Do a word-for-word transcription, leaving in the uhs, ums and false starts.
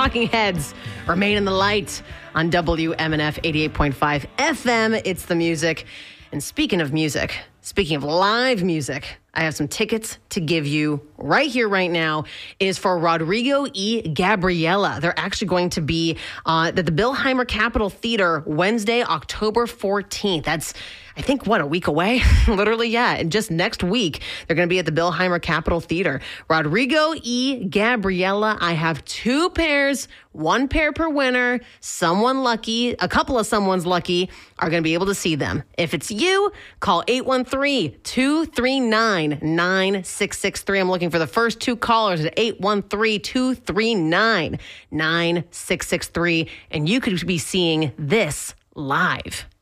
Talking Heads, Remain in the Light on W M N F eighty-eight point five F M. It's the music. And speaking of music, speaking of live music, I have some tickets to give you right here, right now. It is for Rodrigo y Gabriela. They're actually going to be uh, at the Billheimer Capitol Theater Wednesday, October fourteenth. That's, I think, what, a week away? Literally, yeah. And just next week, they're going to be at the Billheimer Capitol Theater. Rodrigo y Gabriela. I have two pairs, one pair per winner. Someone lucky, a couple of someone's lucky are going to be able to see them. If it's you, call eight one three, two three nine, nine six six three. I'm looking for the first two callers at eight one three, two three nine, nine six six three. And you could be seeing this live.